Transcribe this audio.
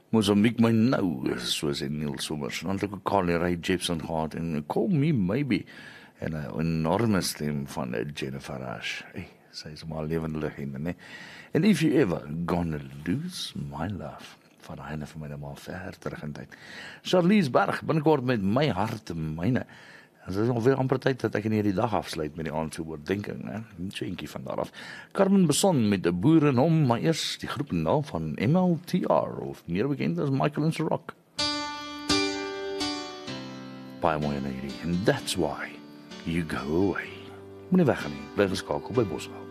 Mozambique my nou, soos in Neil Sommers. Dan het ek ook Carly Rae Jepsen gehad en Call Me Maybe. En 'n enorme stem van Jennifer Rush. Hey, sy is maar lewende legende, né? And If You Ever Gonna Lose My Love. Van eene van my maar ver terug in tyd. Charlize Berg, binnekort met My Hart en Myne. En dit is alweer amper tyd dat ek in hierdie dag afsluit met die aandse oordenking, né? Net so eentjie van daar af. Carmen Besson met 'n boer en hom, maar eers die groep naam van MLTR, of meer bekend as Michael and Rock. Baie mooi en hierdie. And that's why you go away. Moenie weggaan nie, bly geskakel by Boswel.